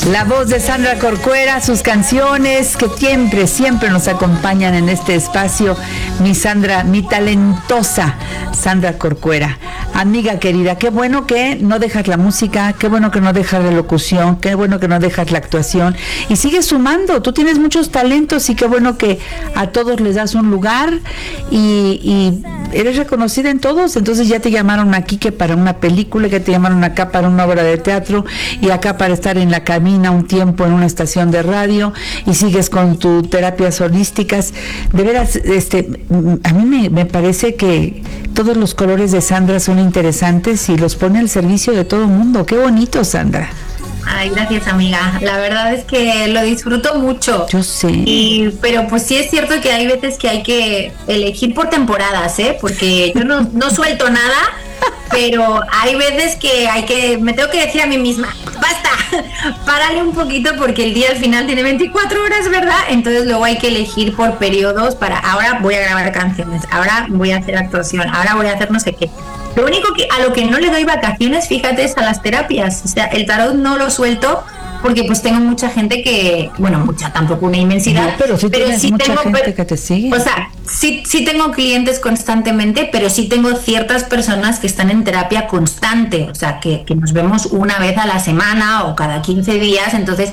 La voz de Sandra Corcuera, sus canciones que siempre nos acompañan en este espacio. Mi Sandra, mi talentosa Sandra Corcuera. Amiga querida, qué bueno que no dejas la música, qué bueno que no dejas la locución, qué bueno que no dejas la actuación y sigues sumando. Tú tienes muchos talentos y qué bueno que a todos les das un lugar y eres reconocida en todos. Entonces ya te llamaron aquí que para una película, que te llamaron acá para una obra de teatro y acá para estar en la cabina un tiempo en una estación de radio y sigues con tus terapias holísticas. De veras, a mí me parece que todos los colores de Sandra son interesantes y los pone al servicio de todo el mundo. Qué bonito, Sandra. Ay, gracias, amiga. La verdad es que lo disfruto mucho. Yo sé. Pero pues sí es cierto que hay veces que hay que elegir por temporadas, porque yo no suelto nada, pero hay veces que me tengo que decir a mí misma, basta, párale un poquito porque el día al final tiene 24 horas, ¿verdad? Entonces luego hay que elegir por periodos ahora voy a grabar canciones, ahora voy a hacer actuación, ahora voy a hacer no sé qué. Lo único que a lo que no le doy vacaciones, fíjate, es a las terapias. O sea, el tarot no lo suelto porque pues tengo mucha gente que, bueno, mucha, tampoco una inmensidad. No, pero sí tienes mucha gente que te sigue. O sea, sí tengo clientes constantemente, pero sí tengo ciertas personas que están en terapia constante. O sea, que nos vemos una vez a la semana o cada 15 días. Entonces,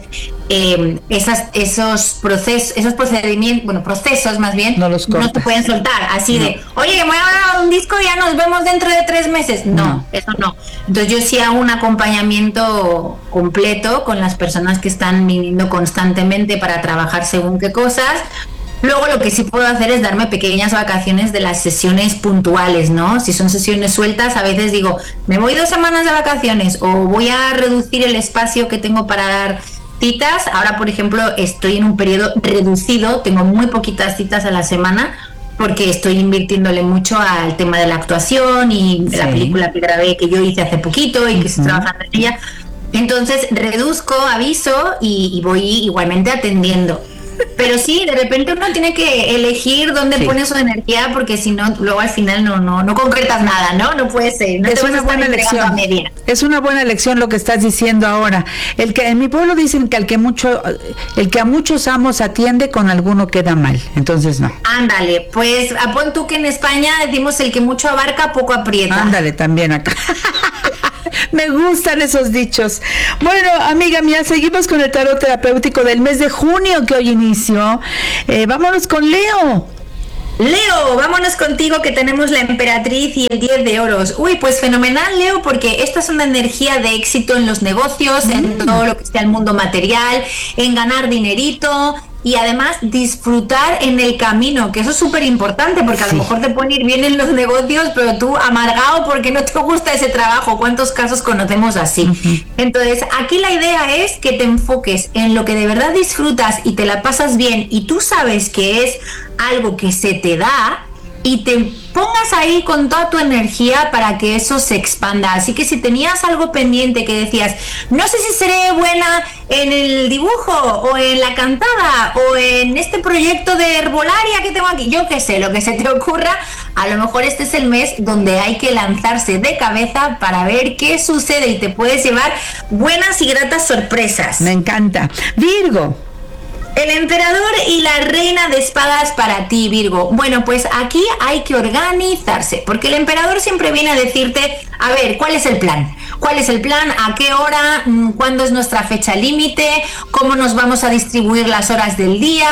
esos procedimientos, bueno, procesos más bien, no se pueden soltar. Así de, oye, que me voy a grabar un disco y ya nos vemos dentro de 3 meses. No, eso no. Entonces yo sí hago un acompañamiento completo con las personas que están viniendo constantemente para trabajar según qué cosas. Luego lo que sí puedo hacer es darme pequeñas vacaciones de las sesiones puntuales, ¿no? Si son sesiones sueltas, a veces digo, me voy 2 semanas de vacaciones o voy a reducir el espacio que tengo para dar citas. Ahora, por ejemplo, estoy en un periodo reducido, tengo muy poquitas citas a la semana porque estoy invirtiéndole mucho al tema de la actuación y de la película que grabé, que yo hice hace poquito y que estoy trabajando en ella. Entonces reduzco, aviso y voy igualmente atendiendo. Pero sí, de repente uno tiene que elegir dónde pone su energía, porque si no, luego al final no concretas nada, ¿no? No puede ser. No es una buena elección. Es una buena elección lo que estás diciendo ahora. En mi pueblo dicen que el que a muchos amos atiende, con alguno queda mal. Entonces no. Ándale, pues pon tú que en España decimos el que mucho abarca, poco aprieta. Ándale, también acá. Me gustan esos dichos. Bueno, amiga mía, seguimos con el tarot terapéutico del mes de junio que hoy inició. Vámonos con Leo. Leo, vámonos contigo, que tenemos la emperatriz y el 10 de oros. Uy, pues fenomenal, Leo, porque esta es una energía de éxito en los negocios, en todo lo que sea el mundo material, en ganar dinerito y además disfrutar en el camino, que eso es súper importante, porque a lo mejor te pueden ir bien en los negocios, pero tú amargado porque no te gusta ese trabajo. ¿Cuántos casos conocemos así? Entonces, aquí la idea es que te enfoques en lo que de verdad disfrutas y te la pasas bien y tú sabes que es algo que se te da, y te pongas ahí con toda tu energía para que eso se expanda. Así que si tenías algo pendiente que decías, no sé si seré buena en el dibujo o en la cantada o en este proyecto de herbolaria que tengo aquí, yo qué sé, lo que se te ocurra, a lo mejor este es el mes donde hay que lanzarse de cabeza para ver qué sucede y te puedes llevar buenas y gratas sorpresas. Me encanta. Virgo. El emperador y la reina de espadas para ti, Virgo. Bueno, pues aquí hay que organizarse, porque el emperador siempre viene a decirte, a ver, ¿cuál es el plan? ¿Cuál es el plan? ¿A qué hora? ¿Cuándo es nuestra fecha límite? ¿Cómo nos vamos a distribuir las horas del día?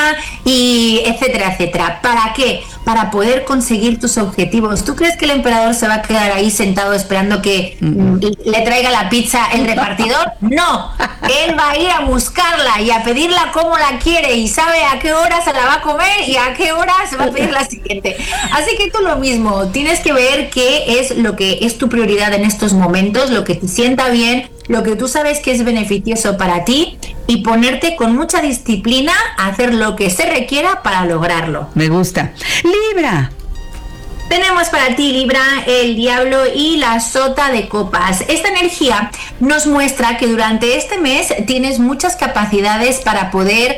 Y etcétera, etcétera. ¿Para qué? Para poder conseguir tus objetivos. ¿Tú crees que el emperador se va a quedar ahí sentado esperando que le traiga la pizza el repartidor? No, él va a ir a buscarla y a pedirla como la quiere y sabe a qué hora se la va a comer y a qué hora se va a pedir la siguiente. Así que tú lo mismo, tienes que ver qué es lo que es tu prioridad en estos momentos, lo que te sienta bien, lo que tú sabes que es beneficioso para ti, y ponerte con mucha disciplina a hacer lo que se requiera para lograrlo. Me gusta. Libra. Tenemos para ti, Libra, el diablo y la sota de copas. Esta energía nos muestra que durante este mes tienes muchas capacidades para poder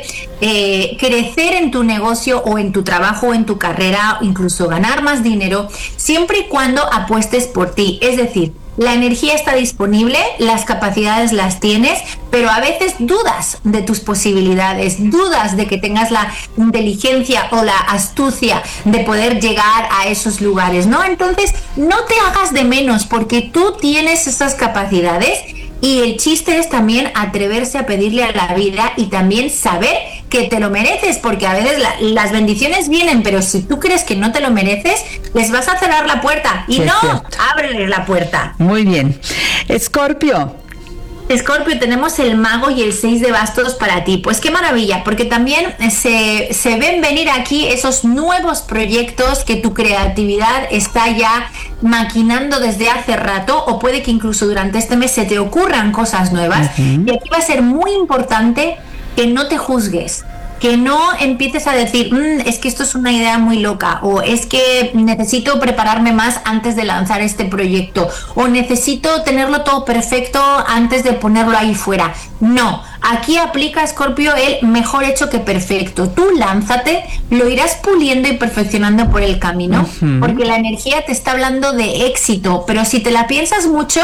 crecer en tu negocio o en tu trabajo o en tu carrera, incluso ganar más dinero, siempre y cuando apuestes por ti. Es decir, la energía está disponible, las capacidades las tienes, pero a veces dudas de tus posibilidades, dudas de que tengas la inteligencia o la astucia de poder llegar a esos lugares, ¿no? Entonces, no te hagas de menos porque tú tienes esas capacidades. Y el chiste es también atreverse a pedirle a la vida y también saber que te lo mereces, porque a veces las bendiciones vienen, pero si tú crees que no te lo mereces, les vas a cerrar la puerta. Y no, ábreles la puerta. Muy bien. Escorpio. Escorpio, tenemos el mago y el 6 de bastos para ti. Pues qué maravilla, porque también se ven venir aquí esos nuevos proyectos que tu creatividad está ya maquinando desde hace rato, o puede que incluso durante este mes se te ocurran cosas nuevas. Y aquí va a ser muy importante que no te juzgues, que no empieces a decir, es que esto es una idea muy loca, o es que necesito prepararme más antes de lanzar este proyecto, o necesito tenerlo todo perfecto antes de ponerlo ahí fuera. No, aquí aplica, Escorpio, el mejor hecho que perfecto. Tú lánzate, lo irás puliendo y perfeccionando por el camino, porque la energía te está hablando de éxito, pero si te la piensas mucho,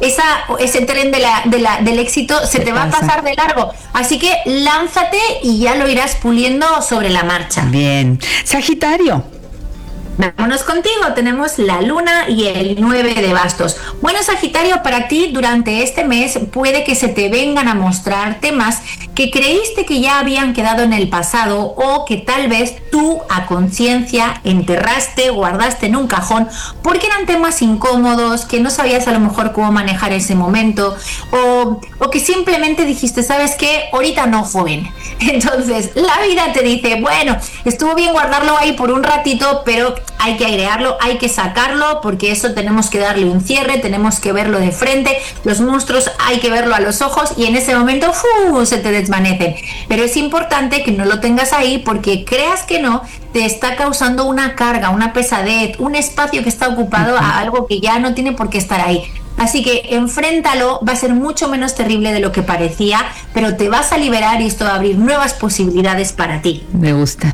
ese tren del éxito se te va a pasar de largo. Así que lánzate y ya lo irás puliendo sobre la marcha. Bien. Sagitario. Vámonos contigo, tenemos la luna y el 9 de bastos. Bueno, Sagitario, para ti durante este mes puede que se te vengan a mostrar temas que creíste que ya habían quedado en el pasado, o que tal vez tú a conciencia enterraste, guardaste en un cajón porque eran temas incómodos, que no sabías a lo mejor cómo manejar ese momento, o que simplemente dijiste, ¿sabes qué? Ahorita no, joven. Entonces la vida te dice, bueno, estuvo bien guardarlo ahí por un ratito, pero hay que airearlo, hay que sacarlo, porque eso tenemos que darle un cierre, tenemos que verlo de frente, los monstruos hay que verlo a los ojos, y en ese momento se te desvanecen. Pero es importante que no lo tengas ahí, porque creas que no, te está causando una carga, una pesadez, un espacio que está ocupado a algo que ya no tiene por qué estar ahí. Así que enfréntalo, va a ser mucho menos terrible de lo que parecía, pero te vas a liberar y esto va a abrir nuevas posibilidades para ti. Me gusta.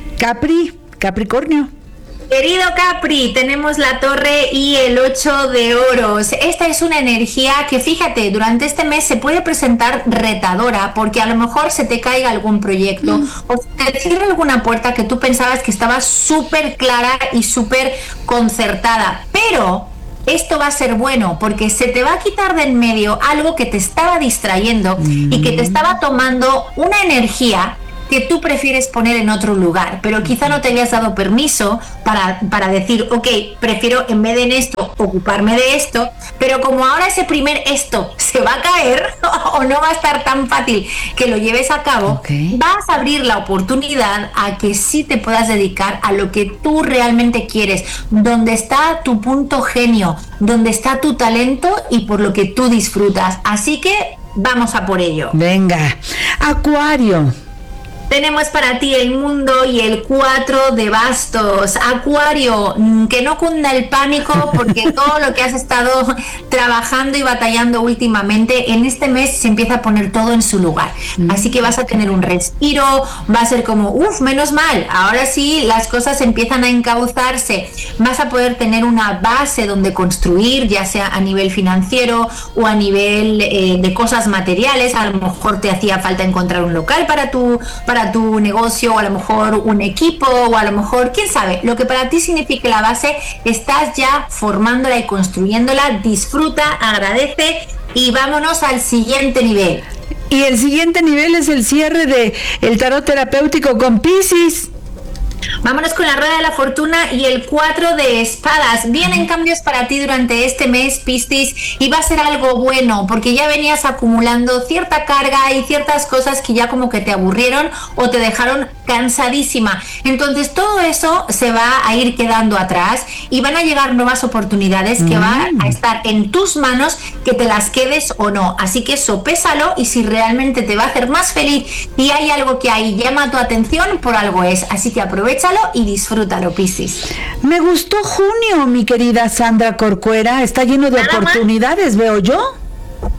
Capricornio. Querido Capri, tenemos la torre y el 8 de oros. Esta es una energía que, fíjate, durante este mes se puede presentar retadora, porque a lo mejor se te caiga algún proyecto o te cierra alguna puerta que tú pensabas que estaba súper clara y súper concertada. Pero esto va a ser bueno, porque se te va a quitar de en medio algo que te estaba distrayendo y que te estaba tomando una energía que tú prefieres poner en otro lugar, pero quizá no te habías dado permiso para decir, ok, prefiero en vez de en esto ocuparme de esto, pero como ahora ese primer esto se va a caer o no va a estar tan fácil que lo lleves a cabo, vas a abrir la oportunidad a que sí te puedas dedicar a lo que tú realmente quieres, donde está tu punto genio, donde está tu talento y por lo que tú disfrutas. Así que vamos a por ello. Venga, Acuario. Tenemos para ti el mundo y el 4 de bastos. Acuario, que no cunda el pánico, porque todo lo que has estado trabajando y batallando últimamente, en este mes se empieza a poner todo en su lugar. Así que vas a tener un respiro, va a ser como, menos mal, ahora sí las cosas empiezan a encauzarse. Vas a poder tener una base donde construir, ya sea a nivel financiero o a nivel de cosas materiales. A lo mejor te hacía falta encontrar un local para tu negocio, o a lo mejor un equipo, o a lo mejor, quién sabe, lo que para ti signifique la base, estás ya formándola y construyéndola. Disfruta, agradece y vámonos al siguiente nivel. Y el siguiente nivel es el cierre de el tarot terapéutico con Piscis. Vámonos con la rueda de la fortuna y el 4 de espadas. Vienen cambios para ti durante este mes, Piscis, y va a ser algo bueno, porque ya venías acumulando cierta carga y ciertas cosas que ya como que te aburrieron o te dejaron cansadísima. Entonces todo eso se va a ir quedando atrás y van a llegar nuevas oportunidades que van a estar en tus manos, que te las quedes o no. Así que sopésalo, y si realmente te va a hacer más feliz y hay algo que ahí llama tu atención, por algo es. Así que aprovechalo y disfrútalo, Piscis. Me gustó junio, mi querida Sandra Corcuera. Está lleno de oportunidades, veo yo.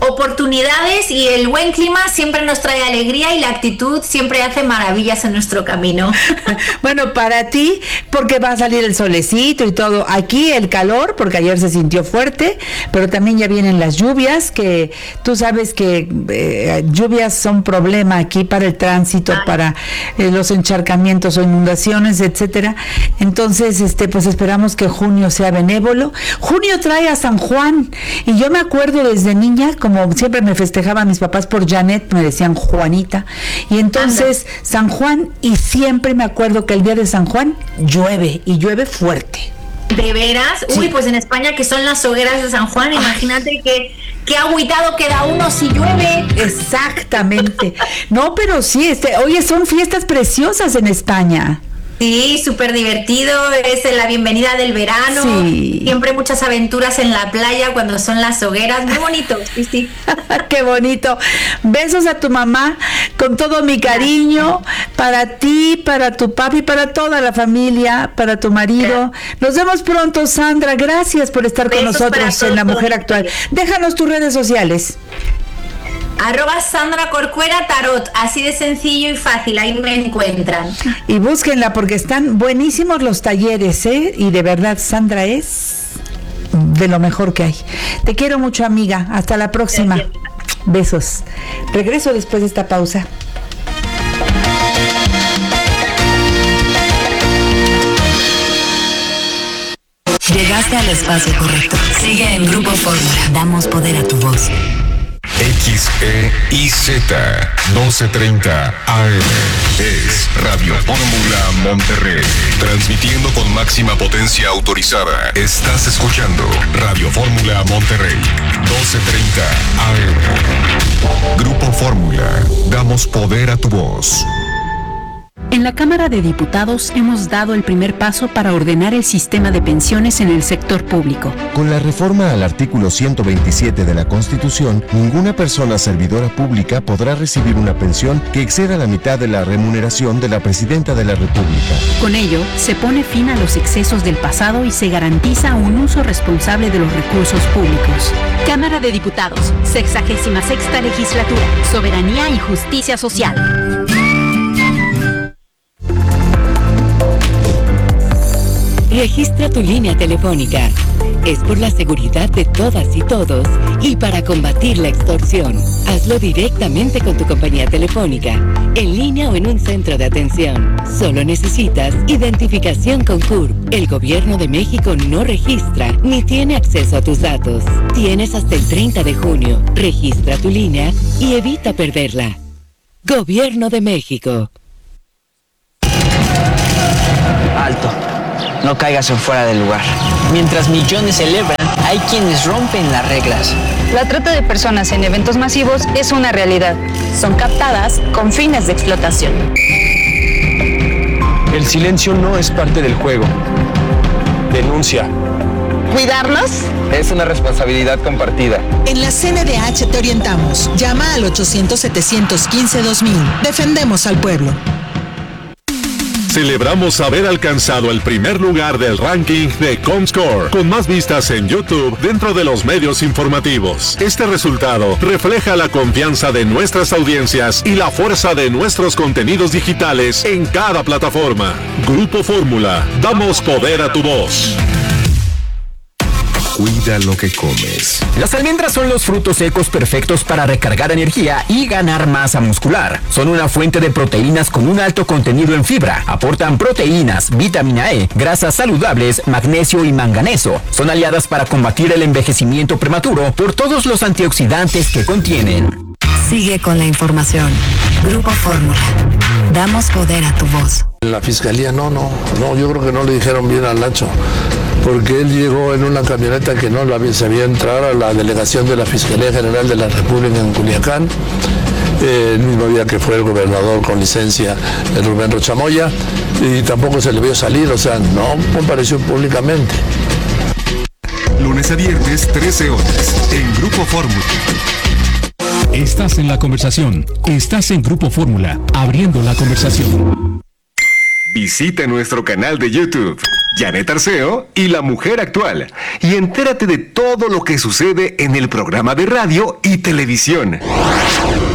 oportunidades y el buen clima siempre nos trae alegría y la actitud siempre hace maravillas en nuestro camino. Bueno, para ti, porque va a salir el solecito y todo. Aquí el calor, porque ayer se sintió fuerte, pero también ya vienen las lluvias, que tú sabes que lluvias son problema aquí para el tránsito, para los encharcamientos o inundaciones, etcétera. Entonces, pues esperamos que junio sea benévolo. Junio trae a San Juan, y yo me acuerdo desde niña, como siempre me festejaban mis papás por Janet, me decían Juanita, y entonces San Juan, y siempre me acuerdo que el día de San Juan llueve, y llueve fuerte. ¿De veras? Sí. Uy, pues en España, que son las hogueras de San Juan, imagínate qué agüitado queda uno si llueve. Exactamente. No, pero sí, oye, son fiestas preciosas en España. Sí, súper divertido, es la bienvenida del verano, sí. Siempre muchas aventuras en la playa cuando son las hogueras, muy bonito, sí. Qué bonito. Besos a tu mamá, con todo mi cariño, para ti, para tu papi, para toda la familia, para tu marido. Nos vemos pronto, Sandra, gracias por estar con nosotros en La Mujer Actual. Déjanos tus redes sociales. @Sandra Corcuera Tarot, así de sencillo y fácil, ahí me encuentran. Y búsquenla porque están buenísimos los talleres, y de verdad Sandra es de lo mejor que hay. Te quiero mucho, amiga, hasta la próxima. Gracias. Besos. Regreso después de esta pausa. Llegaste al espacio correcto. Sigue en Grupo Fórmula. Damos poder a tu voz. XEIZ 1230 AM es Radio Fórmula Monterrey, transmitiendo con máxima potencia autorizada. Estás escuchando Radio Fórmula Monterrey 1230 AM. Grupo Fórmula, damos poder a tu voz. En la Cámara de Diputados hemos dado el primer paso para ordenar el sistema de pensiones en el sector público. Con la reforma al artículo 127 de la Constitución, ninguna persona servidora pública podrá recibir una pensión que exceda la mitad de la remuneración de la Presidenta de la República. Con ello, se pone fin a los excesos del pasado y se garantiza un uso responsable de los recursos públicos. Cámara de Diputados, 66ª Legislatura, Soberanía y Justicia Social. Registra tu línea telefónica. Es por la seguridad de todas y todos y para combatir la extorsión. Hazlo directamente con tu compañía telefónica, en línea o en un centro de atención. Solo necesitas identificación con CURP. El Gobierno de México no registra ni tiene acceso a tus datos. Tienes hasta el 30 de junio. Registra tu línea y evita perderla. Gobierno de México. Alto. No caigas en fuera del lugar. Mientras millones celebran, hay quienes rompen las reglas. La trata de personas en eventos masivos es una realidad. Son captadas con fines de explotación. El silencio no es parte del juego. Denuncia. ¿Cuidarnos? Es una responsabilidad compartida. En la CNDH te orientamos. Llama al 800-715-2000. Defendemos al pueblo. Celebramos haber alcanzado el primer lugar del ranking de Comscore, con más vistas en YouTube dentro de los medios informativos. Este resultado refleja la confianza de nuestras audiencias y la fuerza de nuestros contenidos digitales en cada plataforma. Grupo Fórmula, damos poder a tu voz. Cuida lo que comes. Las almendras son los frutos secos perfectos para recargar energía y ganar masa muscular. Son una fuente de proteínas con un alto contenido en fibra. Aportan proteínas, vitamina E, grasas saludables, magnesio y manganeso. Son aliadas para combatir el envejecimiento prematuro por todos los antioxidantes que contienen. Sigue con la información. Grupo Fórmula. Damos poder a tu voz. La fiscalía no, yo creo que no le dijeron bien al Nacho, porque él llegó en una camioneta que no se había entrado a la delegación de la Fiscalía General de la República en Culiacán, el mismo día que fue el gobernador con licencia, Rubén Rocha Moya, y tampoco se le vio salir, o sea, no compareció públicamente. Lunes a viernes, 13 horas, en Grupo Fórmula. Estás en la conversación. Estás en Grupo Fórmula, abriendo la conversación. Visita nuestro canal de YouTube. Janet Arceo y La Mujer Actual. Y entérate de todo lo que sucede en el programa de radio y televisión.